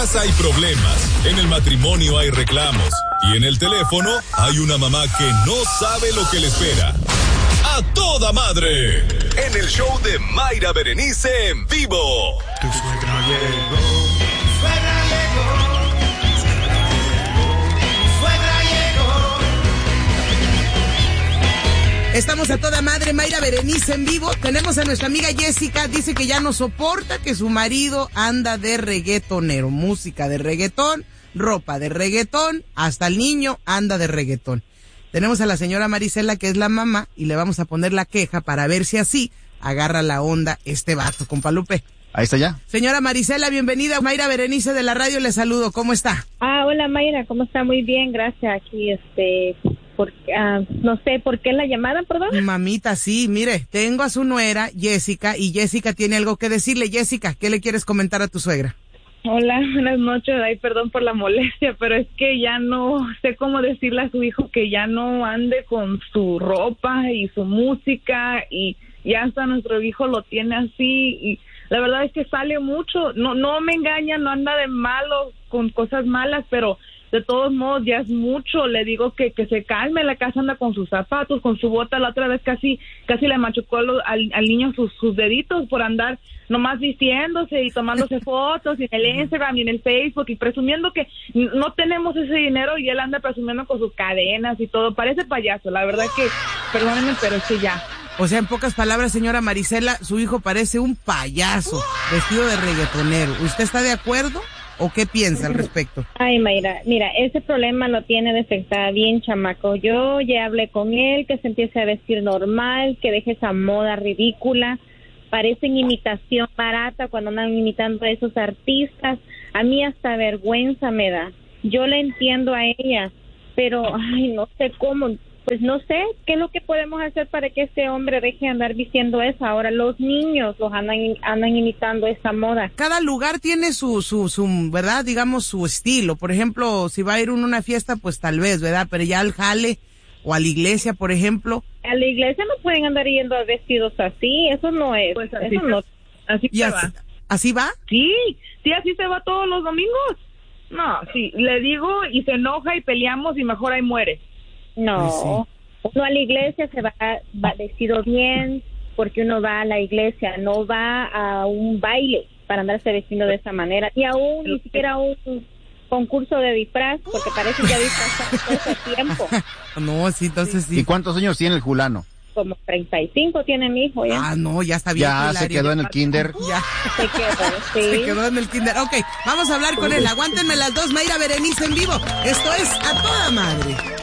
Hay problemas, en el matrimonio hay reclamos y en el teléfono hay una mamá que no sabe lo que le espera. ¡A toda madre! En el show de Mayra Berenice en vivo. Tu suegra llegó, suegra llegó, suegra llegó. Estamos a toda madre, Mayra Berenice en vivo. Tenemos a nuestra amiga Jessica, dice que ya no soporta que su marido anda de reggaetonero. Música de reggaetón, ropa de reggaetón, hasta el niño anda de reggaetón. Tenemos a la señora Marisela, que es la mamá, y le vamos a poner la queja para ver si así agarra la onda este vato, compa Lupe. Ahí está ya. Señora Marisela, bienvenida. Mayra Berenice de la radio, le saludo. ¿Cómo está? Hola Mayra, ¿cómo está? Muy bien, gracias. Aquí, no sé por qué la llamada, perdón. Mamita, sí, mire, tengo a su nuera, Jessica, y Jessica tiene algo que decirle. Jessica, ¿qué le quieres comentar a tu suegra? Hola, buenas noches. Ay, perdón por la molestia, pero es que ya no sé cómo decirle a su hijo que ya no ande con su ropa y su música, y ya hasta nuestro hijo lo tiene así, y la verdad es que sale mucho. No me engaña, no anda de malo con cosas malas, pero de todos modos ya es mucho. Le digo que se calme. En la casa anda con sus zapatos, con su bota. La otra vez casi le machucó al niño sus deditos por andar nomás vistiéndose y tomándose fotos y en el Instagram y en el Facebook y presumiendo que no tenemos ese dinero, y él anda presumiendo con sus cadenas y todo. Parece payaso, la verdad que, perdónenme, pero es que ya. O sea, en pocas palabras, señora Marisela, su hijo parece un payaso vestido de reggaetonero. ¿Usted está de acuerdo o qué piensa al respecto? Ay, Mayra, mira, ese problema lo tiene detectada bien, chamaco. Yo ya hablé con él, que se empiece a vestir normal, que deje esa moda ridícula. Parecen imitación barata cuando andan imitando a esos artistas. A mí hasta vergüenza me da. Yo le entiendo a ella, pero ay, no sé cómo. Pues no sé qué es lo que podemos hacer para que este hombre deje de andar vistiendo eso. Ahora los niños los andan imitando esa moda. Cada lugar tiene su ¿verdad? Digamos, su estilo. Por ejemplo, si va a ir a una fiesta, pues tal vez, ¿verdad? Pero ya al jale o a la iglesia, por ejemplo. A la iglesia no pueden andar yendo a vestidos así. Eso no es. Pues así eso no. Así se va. ¿Así va? Sí, así se va todos los domingos. No, sí, le digo y se enoja y peleamos y mejor ahí muere. No, sí. Uno a la iglesia se va vestido bien porque uno va a la iglesia, no va a un baile para andarse vestido de esa manera, ni siquiera a un concurso de disfraz, porque parece que ha disfrazado todo ese tiempo. No, sí, entonces sí. ¿Y cuántos años tiene el fulano? Como 35 tiene mi hijo ya. No, ya está bien. Ya se quedó en el kinder. Ya. Se quedó, sí. Se quedó en el kinder. Ok, vamos a hablar con él. Aguántenme las dos, Mayra Berenice en vivo. Esto es A Toda Madre.